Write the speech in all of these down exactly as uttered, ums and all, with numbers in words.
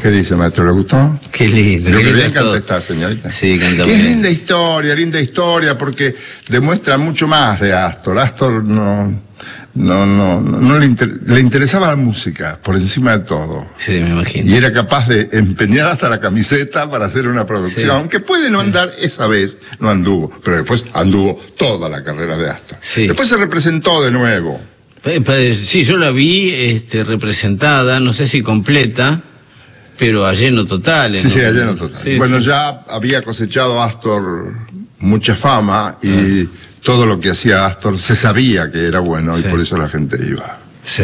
¿Qué dice, maestro? ¿Le gustó? Qué lindo. Lo qué que lindo bien todo. canta esta señorita. Sí, canta Es bien. linda historia, linda historia, porque demuestra mucho más de Astor. Astor no, no, no, no, no le, inter, le interesaba la música, por encima de todo. Sí, me imagino. Y era capaz de empeñar hasta la camiseta para hacer una producción, Sí. que puede no andar, esa vez no anduvo, pero después anduvo toda la carrera de Astor. Sí. Después se representó de nuevo. Sí, yo la vi este, representada, no sé si completa, pero a lleno total. Sí, ¿no? sí, a lleno total. Sí, bueno, sí. ya había cosechado Astor mucha fama y ah. todo lo que hacía Astor se sabía que era bueno, sí. y por eso la gente iba. Sí.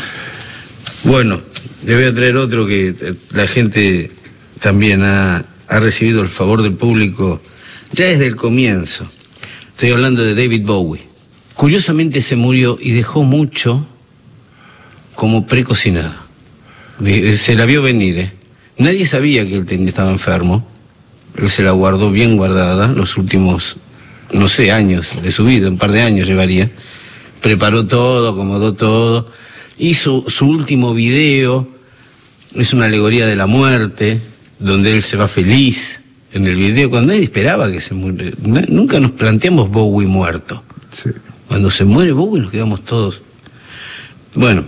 Bueno, le voy a traer otro que la gente también ha, ha recibido el favor del público ya desde el comienzo. Estoy hablando de David Bowie. Curiosamente se murió y dejó mucho como precocinado. Se la vio venir, ¿eh? Nadie sabía que él estaba enfermo. Él se la guardó bien guardada los últimos, no sé, años de su vida, un par de años llevaría. Preparó todo, acomodó todo. Hizo su último video, es una alegoría de la muerte, donde él se va feliz en el video, cuando nadie esperaba que se muriera. Nunca nos planteamos Bowie muerto. Sí. Cuando se muere Bowie nos quedamos todos. Bueno,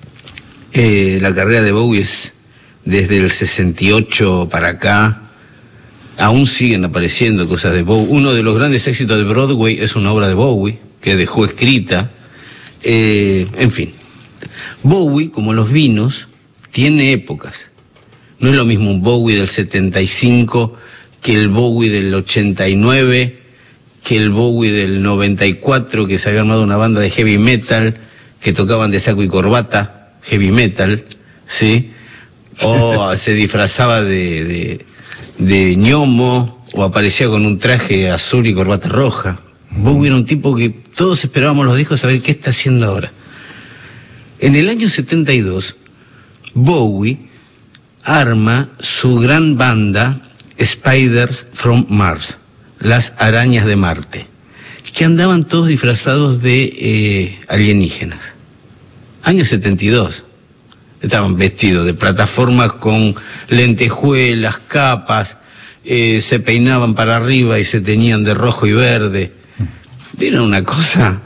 eh, la carrera de Bowie es desde el sesenta y ocho para acá. Aún siguen apareciendo cosas de Bowie. Uno de los grandes éxitos de Broadway es una obra de Bowie que dejó escrita. Eh, en fin, Bowie, como los vinos, tiene épocas. No es lo mismo un Bowie del setenta y cinco que el Bowie del ochenta y nueve, que el Bowie del noventa y cuatro, que se había armado una banda de heavy metal, que tocaban de saco y corbata, heavy metal, ¿sí? O se disfrazaba de, de, de ñomo, o aparecía con un traje azul y corbata roja. Bowie era un tipo que todos esperábamos los discos a ver qué está haciendo ahora. En el año setenta y dos, Bowie arma su gran banda Spiders from Mars, las arañas de Marte, que andaban todos disfrazados de eh, alienígenas. Año setenta y dos. Estaban vestidos de plataformas con lentejuelas, capas, eh, se peinaban para arriba y se teñían de rojo y verde. Era una cosa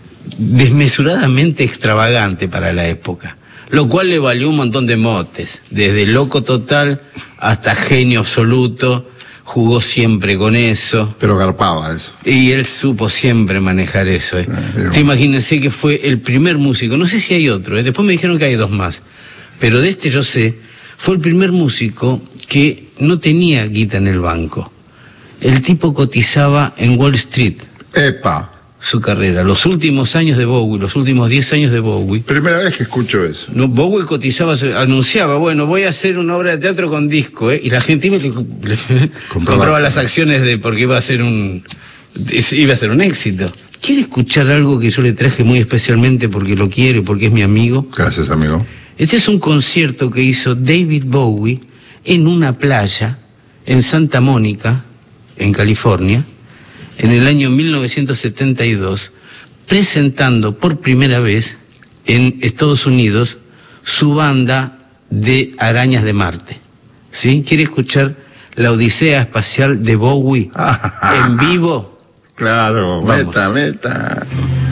desmesuradamente extravagante para la época, lo cual le valió un montón de motes, desde loco total hasta genio absoluto. Jugó siempre con eso. Pero garpaba eso. Y él supo siempre manejar eso. ¿eh? Sí, sí, imagínense que fue el primer músico, no sé si hay otro, ¿eh? Después me dijeron que hay dos más, pero de este yo sé, fue el primer músico que no tenía guita en el banco. El tipo cotizaba en Wall Street. ¡Epa! Su carrera, los últimos años de Bowie, los últimos diez años de Bowie. Primera vez que escucho eso. No, Bowie cotizaba, anunciaba, bueno, voy a hacer una obra de teatro con disco, ¿eh? Y la gente le, le, compraba las acciones de porque iba a ser un iba a ser un éxito. ¿Quiere escuchar algo que yo le traje muy especialmente porque lo quiero y porque es mi amigo? Gracias, amigo. Este es un concierto que hizo David Bowie en una playa en Santa Mónica, en California, en el año mil novecientos setenta y dos, presentando por primera vez en Estados Unidos su banda de Arañas de Marte. ¿Sí? ¿Quiere escuchar la Odisea Espacial de Bowie en vivo? Claro, Vamos. meta, meta.